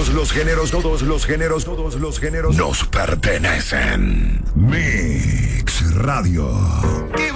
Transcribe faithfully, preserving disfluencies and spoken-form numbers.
Todos los géneros, todos los géneros, todos los géneros nos pertenecen. Mix Radio.